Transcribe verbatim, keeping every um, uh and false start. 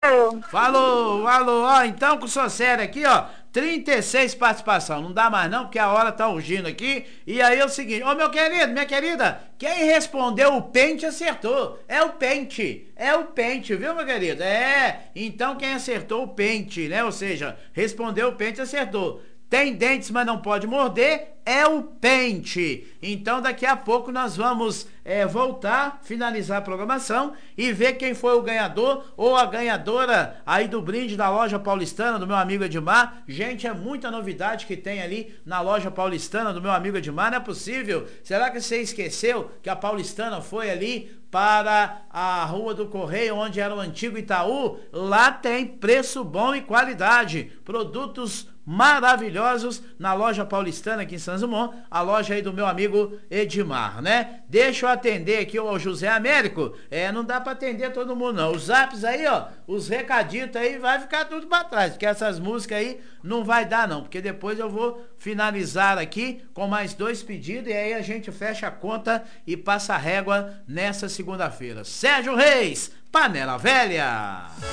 falou. Falou, falou. Ó, então com sua série aqui, ó, trinta e seis participação. Não dá mais não, porque a hora tá urgindo aqui. E aí é o seguinte, ô meu querido, minha querida, quem respondeu o pente acertou. É o pente, é o pente, viu meu querido? É, então quem acertou o pente, né? Ou seja, respondeu o pente acertou. Tem dentes, mas não pode morder, é o pente. Então daqui a pouco nós vamos é, voltar, finalizar a programação e ver quem foi o ganhador ou a ganhadora aí do brinde da loja paulistana do meu amigo Edmar. Gente, é muita novidade que tem ali na loja paulistana do meu amigo Edmar, não é possível? Será que você esqueceu que a paulistana foi ali para a Rua do Correio, onde era o antigo Itaú? Lá tem preço bom e qualidade, produtos maravilhosos na loja paulistana aqui em Santos Dumont, a loja aí do meu amigo Edmar, né? Deixa eu atender aqui ao José Américo, é, não dá pra atender todo mundo não, os zaps aí, ó, os recaditos aí, vai ficar tudo pra trás, porque essas músicas aí não vai dar não, porque depois eu vou finalizar aqui com mais dois pedidos e aí a gente fecha a conta e passa a régua nessa segunda-feira. Sérgio Reis, Panela Velha.